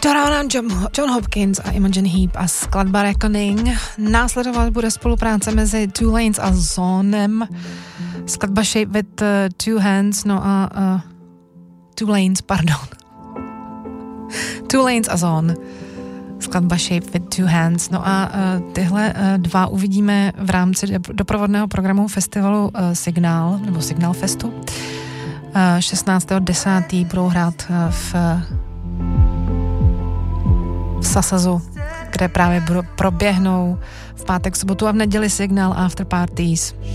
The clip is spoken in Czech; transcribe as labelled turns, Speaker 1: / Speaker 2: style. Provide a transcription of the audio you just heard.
Speaker 1: John Hopkins a Imogen Heap a skladba Reckoning. Následovat bude spolupráce mezi Two Lanes a Zonem. Skladba Shape with Two Hands, no a Two Lanes, pardon. Two Lanes a Zone. Skladba Shape with Two Hands. No a tyhle dva uvidíme v rámci doprovodného programu festivalu Signál, nebo Signál Festu. 16.10. budou hrát v Sasazu, kde právě proběhnou v pátek, sobotu a v neděli Signál After Parties.